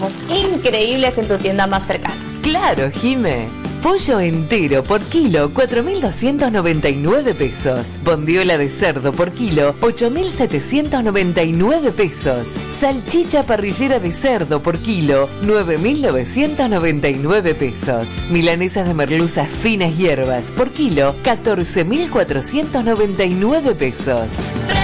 increíbles en tu tienda más cercana. Claro, Jime. Pollo entero por kilo, 4.299 pesos. Bondiola de cerdo por kilo, 8.799 pesos. Salchicha parrillera de cerdo por kilo, 9.999 pesos. Milanesas de merluzas finas hierbas por kilo, 14.499 pesos.